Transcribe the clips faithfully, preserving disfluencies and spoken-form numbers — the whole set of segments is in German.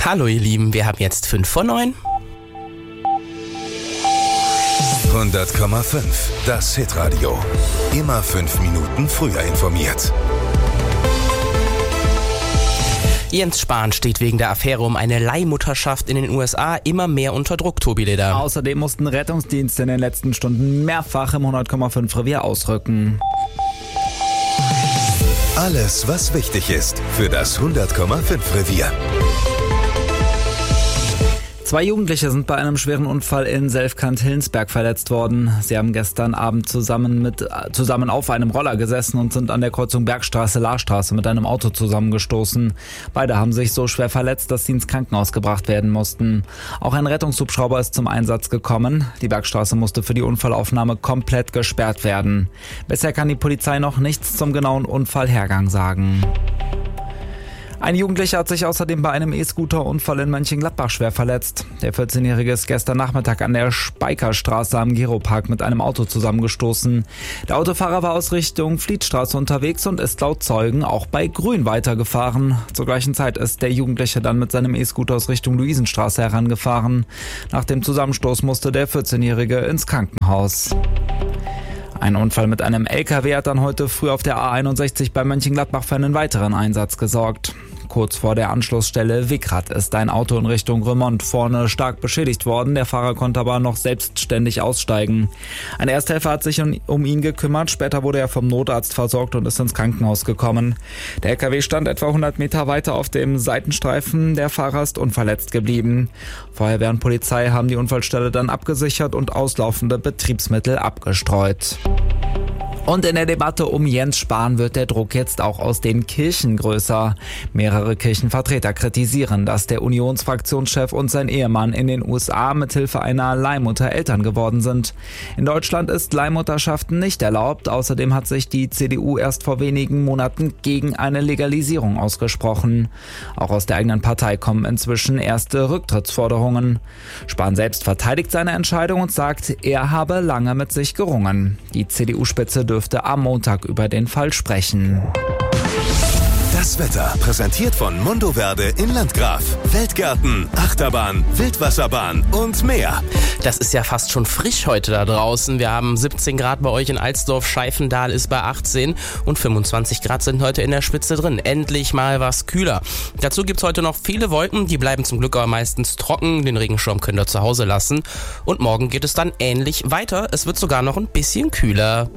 Hallo ihr Lieben, wir haben jetzt fünf vor neun. hundert Komma fünf, das Hitradio. Immer fünf Minuten früher informiert. Jens Spahn steht wegen der Affäre um eine Leihmutterschaft in den U S A immer mehr unter Druck, Tobi Leder. Außerdem mussten Rettungsdienste in den letzten Stunden mehrfach im hundert Komma fünf Revier ausrücken. Alles, was wichtig ist für das hundert Komma fünf Revier. Zwei Jugendliche sind bei einem schweren Unfall in Selfkant-Hillensberg verletzt worden. Sie haben gestern Abend zusammen mit zusammen auf einem Roller gesessen und sind an der Kreuzung Bergstraße-Lahrstraße mit einem Auto zusammengestoßen. Beide haben sich so schwer verletzt, dass sie ins Krankenhaus gebracht werden mussten. Auch ein Rettungshubschrauber ist zum Einsatz gekommen. Die Bergstraße musste für die Unfallaufnahme komplett gesperrt werden. Bisher kann die Polizei noch nichts zum genauen Unfallhergang sagen. Ein Jugendlicher hat sich außerdem bei einem E-Scooter-Unfall in Mönchengladbach schwer verletzt. Der vierzehnjährige ist gestern Nachmittag an der Speikerstraße am Geropark mit einem Auto zusammengestoßen. Der Autofahrer war aus Richtung Flietstraße unterwegs und ist laut Zeugen auch bei Grün weitergefahren. Zur gleichen Zeit ist der Jugendliche dann mit seinem E-Scooter aus Richtung Luisenstraße herangefahren. Nach dem Zusammenstoß musste der vierzehnjährige ins Krankenhaus. Ein Unfall mit einem L K W hat dann heute früh auf der A einundsechzig bei Mönchengladbach für einen weiteren Einsatz gesorgt. Kurz vor der Anschlussstelle Wickrath ist ein Auto in Richtung Remont vorne stark beschädigt worden. Der Fahrer konnte aber noch selbstständig aussteigen. Ein Ersthelfer hat sich um ihn gekümmert. Später wurde er vom Notarzt versorgt und ist ins Krankenhaus gekommen. Der L K W stand etwa hundert Meter weiter auf dem Seitenstreifen. Der Fahrer ist unverletzt geblieben. Feuerwehr und Polizei haben die Unfallstelle dann abgesichert und auslaufende Betriebsmittel abgestreut. Und in der Debatte um Jens Spahn wird der Druck jetzt auch aus den Kirchen größer. Mehrere Kirchenvertreter kritisieren, dass der Unionsfraktionschef und sein Ehemann in den U S A mithilfe einer Leihmutter Eltern geworden sind. In Deutschland ist Leihmutterschaft nicht erlaubt. Außerdem hat sich die C D U erst vor wenigen Monaten gegen eine Legalisierung ausgesprochen. Auch aus der eigenen Partei kommen inzwischen erste Rücktrittsforderungen. Spahn selbst verteidigt seine Entscheidung und sagt, er habe lange mit sich gerungen. Die C D U-Spitze dürfte am Montag über den Fall sprechen. Das Wetter präsentiert von Mondoverde in Landgraf. Feldgärten, Achterbahn, Wildwasserbahn und mehr. Das ist ja fast schon frisch heute da draußen. Wir haben siebzehn Grad bei euch in Alsdorf, Scheifendahl ist bei achtzehn und fünfundzwanzig Grad sind heute in der Spitze drin. Endlich mal was kühler. Dazu gibt's heute noch viele Wolken, die bleiben zum Glück aber meistens trocken. Den Regenschirm könnt ihr zu Hause lassen. Und morgen geht es dann ähnlich weiter. Es wird sogar noch ein bisschen kühler.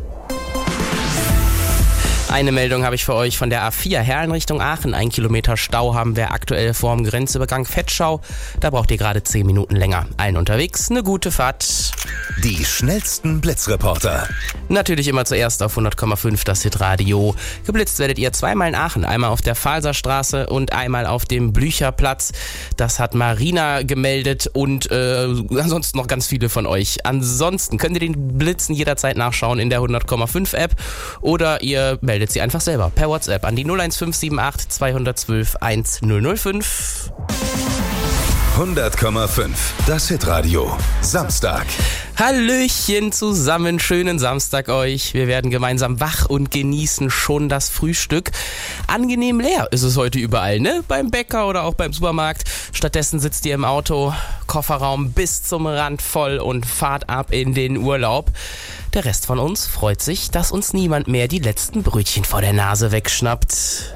Eine Meldung habe ich für euch von der A vier, Herrn Richtung Aachen. Ein Kilometer Stau haben wir aktuell vorm Grenzübergang Vetschau. Da braucht ihr gerade zehn Minuten länger. Allen unterwegs eine gute Fahrt. Die schnellsten Blitzreporter. Natürlich immer zuerst auf hundert Komma fünf das Hitradio. Geblitzt werdet ihr zweimal in Aachen. Einmal auf der Falserstraße und einmal auf dem Blücherplatz. Das hat Marina gemeldet und äh, ansonsten noch ganz viele von euch. Ansonsten könnt ihr den Blitzen jederzeit nachschauen in der hundert Komma fünf App oder ihr meldet Meldet sie einfach selber per WhatsApp an die null eins fünf sieben acht zwei eins zwei eins null null fünf. hundert Komma fünf, das Hitradio. Samstag. Hallöchen zusammen, schönen Samstag euch. Wir werden gemeinsam wach und genießen schon das Frühstück. Angenehm leer ist es heute überall, ne? Beim Bäcker oder auch beim Supermarkt. Stattdessen sitzt ihr im Auto, Kofferraum bis zum Rand voll und fahrt ab in den Urlaub. Der Rest von uns freut sich, dass uns niemand mehr die letzten Brötchen vor der Nase wegschnappt.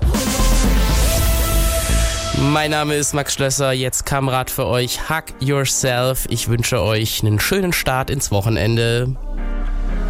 Mein Name ist Max Schlösser, jetzt Kamerad für euch, Hug Yourself. Ich wünsche euch einen schönen Start ins Wochenende.